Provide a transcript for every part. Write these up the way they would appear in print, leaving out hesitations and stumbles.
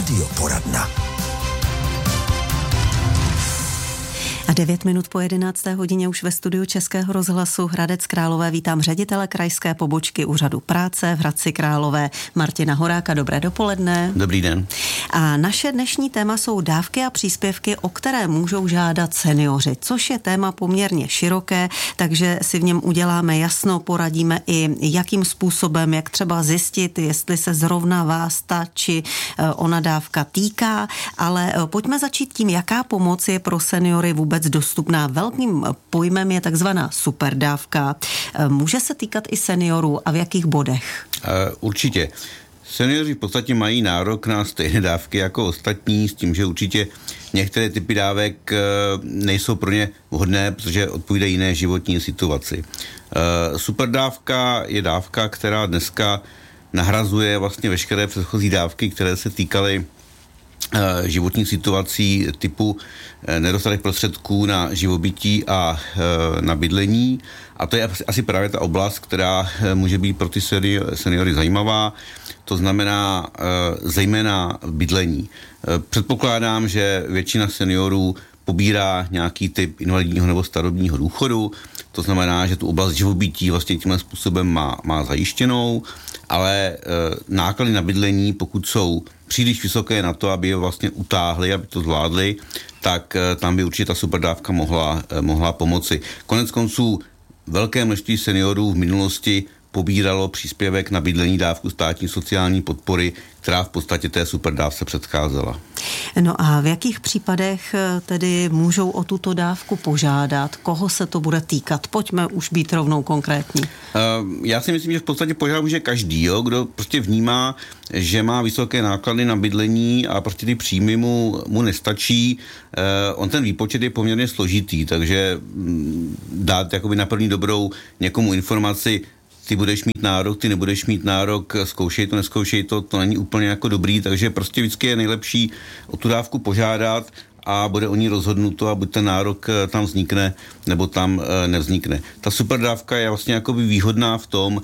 Radioporadna. A 9 minut po 11. hodině už ve studiu Českého rozhlasu Hradec Králové vítám ředitele krajské pobočky Úřadu práce v Hradci Králové Martina Horáka. Dobré dopoledne. Dobrý den. A naše dnešní téma jsou dávky a příspěvky, o které můžou žádat seniori, což je téma poměrně široké, takže si v něm uděláme jasno, poradíme i jakým způsobem, jak třeba zjistit, jestli se zrovna vás ta či ona dávka týká, ale pojďme začít tím, jaká pomoc je pro seniory vůbec dostupná. Velkým pojmem je takzvaná superdávka. Může se týkat i seniorů a v jakých bodech? Určitě. Seniori v podstatě mají nárok na stejné dávky jako ostatní, s tím, že určitě některé typy dávek nejsou pro ně vhodné, protože odpovídají jiné životní situaci. Superdávka je dávka, která dneska nahrazuje vlastně veškeré předchozí dávky, které se týkaly životních situací typu nedostatek prostředků na živobytí a na bydlení. A to je asi právě ta oblast, která může být pro ty seniory zajímavá. To znamená zejména bydlení. Předpokládám, že většina seniorů pobírá nějaký typ invalidního nebo starobního důchodu. To znamená, že tu oblast živobytí vlastně tímhle způsobem má zajištěnou, ale náklady na bydlení, pokud jsou příliš vysoké na to, aby je vlastně utáhli, aby to zvládli, tak tam by určitě ta superdávka mohla pomoci. Konec konců velké množství seniorů v minulosti pobíralo příspěvek na bydlení, dávku státní sociální podpory, která v podstatě té superdávce předcházela. No a v jakých případech tedy můžou o tuto dávku požádat? Koho se to bude týkat? Pojďme už být rovnou konkrétní. Já si myslím, že v podstatě požádat může každý, kdo prostě vnímá, že má vysoké náklady na bydlení a prostě ty příjmy mu nestačí. On ten výpočet je poměrně složitý, takže dát jakoby na první dobrou někomu informaci, ty budeš mít nárok, ty nebudeš mít nárok, zkoušej to, neskoušej to není úplně jako dobrý, takže prostě vždycky je nejlepší o tu dávku požádat a bude o ní rozhodnuto a buď ten nárok tam vznikne, nebo tam nevznikne. Ta superdávka je vlastně jakoby výhodná v tom,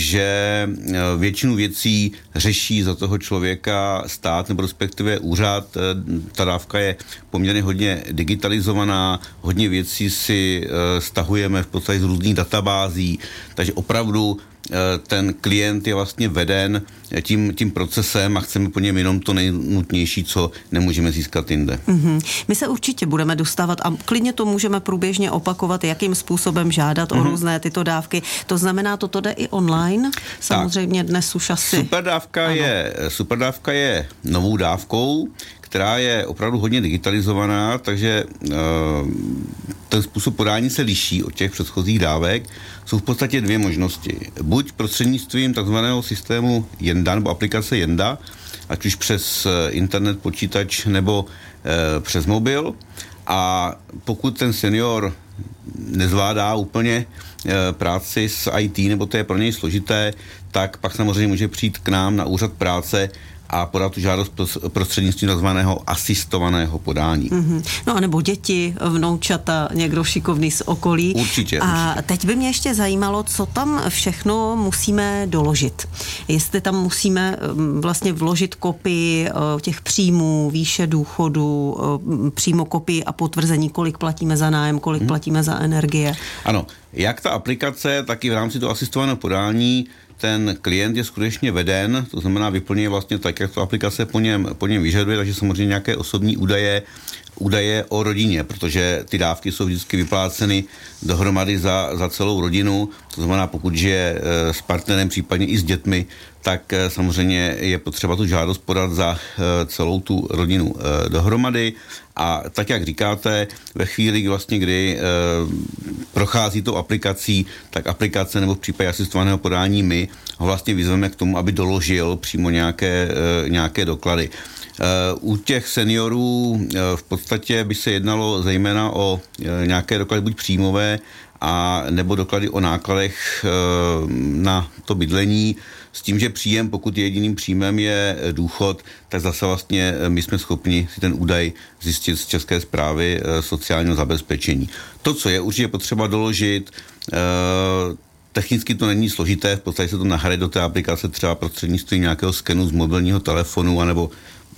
že většinu věcí řeší za toho člověka stát nebo respektive úřad. Ta dávka je poměrně hodně digitalizovaná, hodně věcí si stahujeme v podstatě z různých databází, takže opravdu ten klient je vlastně veden tím procesem a chceme po něm jenom to nejnutnější, co nemůžeme získat jinde. Mm-hmm. My se určitě budeme dostávat a klidně to můžeme průběžně opakovat, jakým způsobem žádat o různé tyto dávky. To znamená, toto jde i online? Samozřejmě dnes už asi... Superdávka je novou dávkou, která je opravdu hodně digitalizovaná, takže ten způsob podání se liší od těch předchozích dávek. Jsou v podstatě dvě možnosti. Buď prostřednictvím takzvaného systému Jenda nebo aplikace Jenda, ať už přes internet, počítač nebo přes mobil. A pokud ten senior nezvládá úplně práci s IT, nebo to je pro něj složité, tak pak samozřejmě může přijít k nám na úřad práce a podat tu žádost prostřednictvím takzvaného asistovaného podání. Mm-hmm. No a nebo děti, vnoučata, někdo šikovný z okolí. Určitě. Teď by mě ještě zajímalo, co tam všechno musíme doložit. Jestli tam musíme vlastně vložit kopii těch příjmů, výše důchodu, přímo kopii a potvrzení, kolik platíme za nájem, kolik platíme za energie. Ano, jak ta aplikace, tak i v rámci toho asistovaného podání ten klient je skutečně veden, to znamená vyplňuje vlastně tak, jak to aplikace po něm vyžaduje, takže samozřejmě nějaké osobní údaje o rodině, protože ty dávky jsou vždycky vypláceny dohromady za celou rodinu, to znamená pokud žije s partnerem, případně i s dětmi, tak samozřejmě je potřeba tu žádost podat za celou tu rodinu dohromady. A tak, jak říkáte, ve chvíli, kdy prochází tou aplikací, tak aplikace nebo v případě asistovaného podání my ho vlastně vyzveme k tomu, aby doložil přímo nějaké doklady. U těch seniorů v podstatě by se jednalo zejména o nějaké doklady buď příjmové, a nebo doklady o nákladech na to bydlení, s tím, že příjem, pokud jediným příjmem je důchod, tak zase vlastně my jsme schopni si ten údaj zjistit z České správy sociálního zabezpečení. To, co je určitě potřeba doložit, technicky to není složité, v podstatě se to nahraje do té aplikace třeba prostřednictvím nějakého skenu z mobilního telefonu, anebo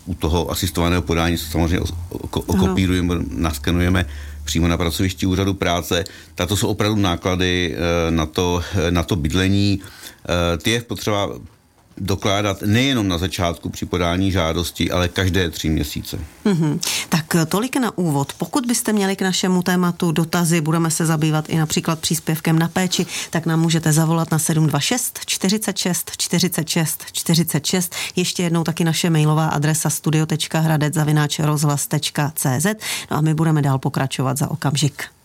u toho asistovaného podání samozřejmě okopírujeme, naskenujeme přímo na pracovišti úřadu práce. Tato jsou opravdu náklady na to bydlení. Ty je potřeba dokládat nejenom na začátku při podání žádosti, ale každé 3 měsíce. Tak tolik na úvod. Pokud byste měli k našemu tématu dotazy, budeme se zabývat i například příspěvkem na péči, tak nám můžete zavolat na 726 46 46 46. Ještě jednou taky naše mailová adresa studio.hradec@rozhlas.cz. No a my budeme dál pokračovat za okamžik.